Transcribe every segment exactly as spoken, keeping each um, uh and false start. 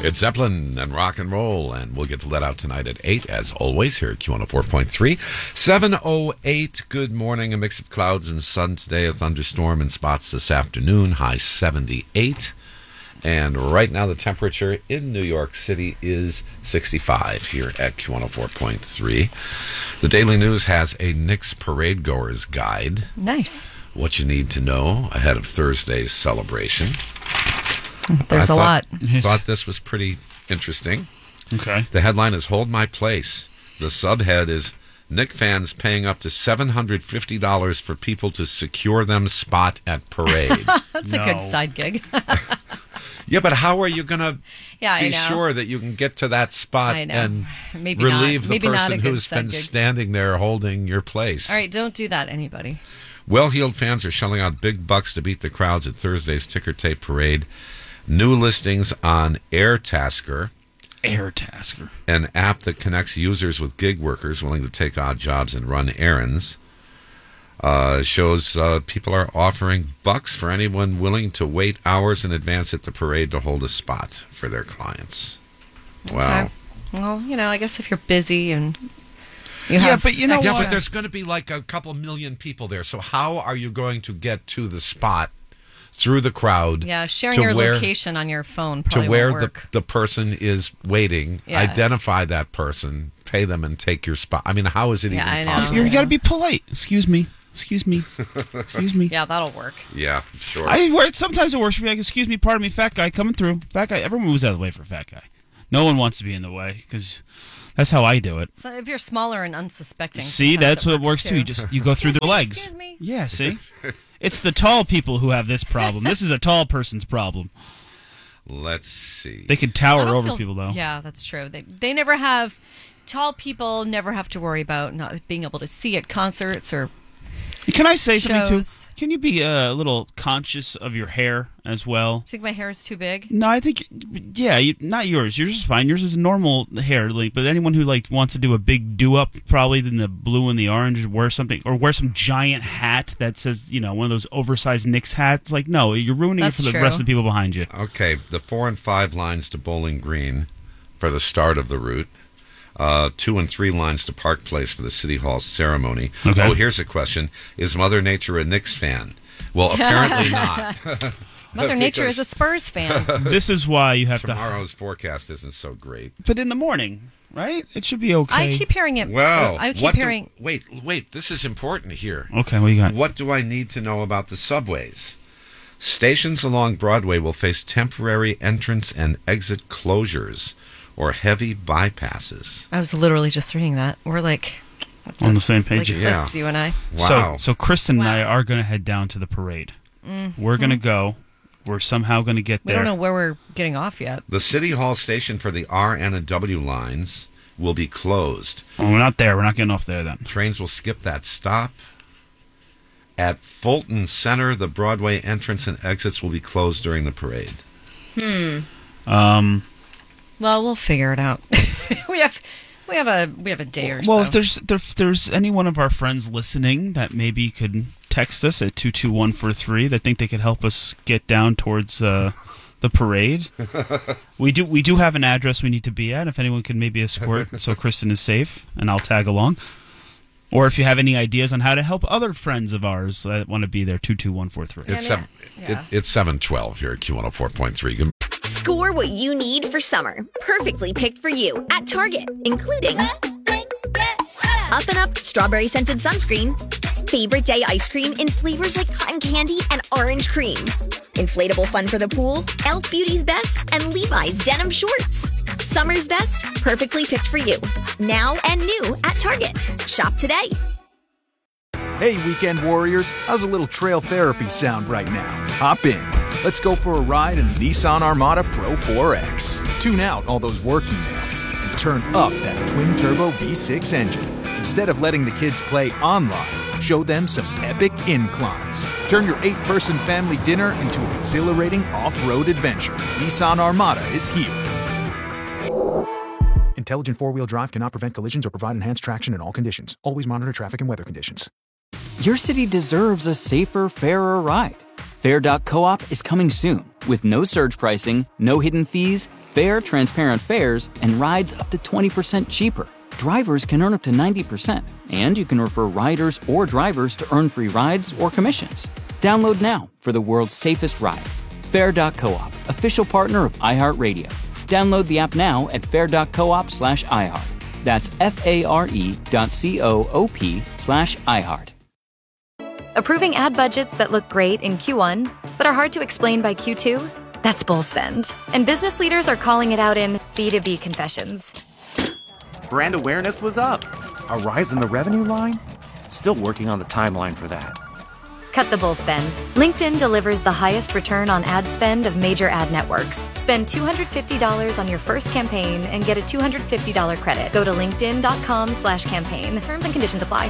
It's Zeppelin and rock and roll, and we'll get to let out tonight at eight, as always, here at Q one oh four point three. seven oh eight, good morning. A mix of clouds and sun today, a thunderstorm in spots this afternoon, high seventy-eight. And right now the temperature in New York City is sixty-five here at Q one oh four point three. The Daily News has a Knicks parade goer's guide. Nice. What you need to know ahead of Thursday's celebration. There's I a thought, lot. thought this was pretty interesting. Okay. The headline is Hold My Place. The subhead is Knick fans paying up to seven hundred fifty dollars for people to secure them spot at parade. That's no. a good side gig. Yeah, but how are you going to yeah, be sure that you can get to that spot and Maybe relieve not. the Maybe person who's side been gig. standing there holding your place? All right, don't do that, anybody. Well-heeled fans are shelling out big bucks to beat the crowds at Thursday's ticker tape parade. New listings on AirTasker, AirTasker, an app that connects users with gig workers willing to take odd jobs and run errands, uh, shows uh, people are offering bucks for anyone willing to wait hours in advance at the parade to hold a spot for their clients. Wow. Okay. Well, you know, I guess if you're busy and you yeah, have but you know extra... Yeah, but there's going to be like a couple million people there, so how are you going to get to the spot through the crowd? Yeah, sharing to your where, location on your phone to probably where won't the work. the person is waiting. Yeah. Identify that person, pay them, and take your spot. I mean, how is it Yeah, I even know. possible? you got to be polite. Excuse me. Excuse me. Excuse me. Yeah, that'll work. Yeah, sure. I where sometimes it works for me. Like, excuse me, pardon me, fat guy coming through. Fat guy. Everyone moves out of the way for a fat guy. No one wants to be in the way because that's how I do it. So if you're smaller and unsuspecting, See, sometimes that's it what works too. too. You just you go through Excuse their me, legs. excuse me. Yeah, see, it's the tall people who have this problem. This is a tall person's problem. Let's see. They can I tower don't over feel- people though. Yeah, that's true. They they never have tall people never have to worry about not being able to see at concerts or Can I say something shows. too? Can you be uh, a little conscious of your hair as well? Do you think my hair is too big? No, I think, yeah, you, not yours. Yours is fine. Yours is normal hair, like, but anyone who like wants to do a big do-up, probably in the blue and the orange, wear something, or wear some giant hat that says, you know, one of those oversized Knicks hats. Like, no, you're ruining That's it for the true. rest of the people behind you. Okay, the four and five lines to Bowling Green for the start of the route. Uh, two and three lines to Park Place for the City Hall ceremony. Okay. Oh, here's a question. Is Mother Nature a Knicks fan? Well, apparently not. Mother Nature is a Because Spurs fan. This is why you have tomorrow's forecast isn't so great. to. But in the morning, right? It should be okay. I keep hearing it. Well, I keep what do- hearing. wait, wait, this is important here. Okay, what you got? What do I need to know about the subways? Stations along Broadway will face temporary entrance and exit closures or heavy bypasses. I was literally just reading that. We're like On the same page. Like Yeah. this, you and I. Wow. So, so Kristen and I Wow. are going to head down to the parade. We're going to go. We're somehow going to get We there. don't know where we're getting off yet. The City Hall station for the R and and W lines will be closed. Oh, we're not there. We're not getting off there then. Trains will skip that stop. At Fulton Center, the Broadway entrance and exits will be closed during the parade. Um, Well, we'll figure it out. we have we have a we have a day or well, so. if there's if there's any one of our friends listening that maybe could text us at two two one four three that think they could help us get down towards uh, the parade, we do we do have an address we need to be at. If anyone can maybe escort so Kristen is safe, and I'll tag along. Or if you have any ideas on how to help other friends of ours that want to be there, two two one four three. It's Yeah, seven. yeah. It, it's seven twelve here at Q one hundred four point three. Good Score what you need for summer. Perfectly picked for you at Target, including Up and Up Strawberry Scented Sunscreen, Favorite Day Ice Cream in flavors like cotton candy and orange cream, Inflatable Fun for the Pool, e l f Beauty's Best, and Levi's Denim Shorts. Summer's best, perfectly picked for you. Now and new at Target. Shop today. Hey, weekend warriors, how's a little trail therapy sound right now? Hop in. Let's go for a ride in the Nissan Armada Pro four X. Tune out all those work emails and turn up that twin-turbo V six engine. Instead of letting the kids play online, show them some epic inclines. Turn your eight-person family dinner into an exhilarating off-road adventure. Nissan Armada is here. Intelligent four-wheel drive cannot prevent collisions or provide enhanced traction in all conditions. Always monitor traffic and weather conditions. Your city deserves a safer, fairer ride. Fair dot coop is coming soon with no surge pricing, no hidden fees, fair, transparent fares, and rides up to twenty percent cheaper. Drivers can earn up to ninety percent, and you can refer riders or drivers to earn free rides or commissions. Download now for the world's safest ride. Fair dot coop, official partner of iHeartRadio. Download the app now at fair dot coop slash iHeart. That's F-A-R-E dot C-O-O-P slash iHeart. Approving ad budgets that look great in Q one, but are hard to explain by Q two? That's bull spend. And business leaders are calling it out in B two B confessions. Brand awareness was up. A rise in the revenue line? Still working on the timeline for that. Cut the bull spend. LinkedIn delivers the highest return on ad spend of major ad networks. Spend two hundred fifty dollars on your first campaign and get a two hundred fifty dollars credit. Go to linkedin.com slash campaign. Terms and conditions apply.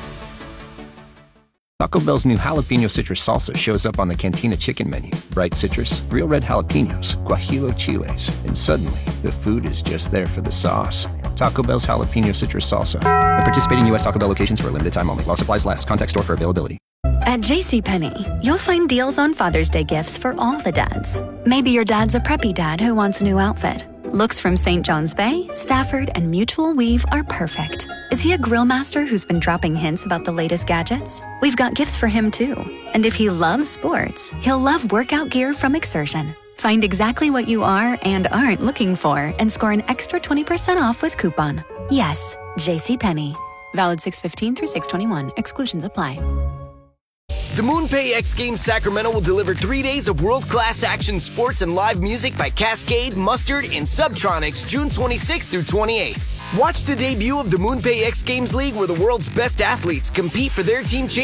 Taco Bell's new jalapeno citrus salsa shows up on the Cantina chicken menu. Bright citrus, real red jalapenos, guajillo chiles, and suddenly the food is just there for the sauce. Taco Bell's jalapeno citrus salsa. At participating U S Taco Bell locations for a limited time only. While supplies last. Contact store for availability. At JCPenney, you'll find deals on Father's Day gifts for all the dads. Maybe your dad's a preppy dad who wants a new outfit. Looks from Saint John's Bay, Stafford, and Mutual Weave are perfect. Is he a grill master who's been dropping hints about the latest gadgets? We've got gifts for him too. And if he loves sports, he'll love workout gear from Exertion. Find exactly what you are and aren't looking for and score an extra twenty percent off with coupon. Yes, JCPenney. Valid six fifteen through six twenty-one. Exclusions apply. The MoonPay X Games Sacramento will deliver three days of world-class action sports and live music by Cascade, Mustard, and Subtronics June twenty-sixth through twenty-eighth. Watch the debut of the MoonPay X Games League where the world's best athletes compete for their team championship.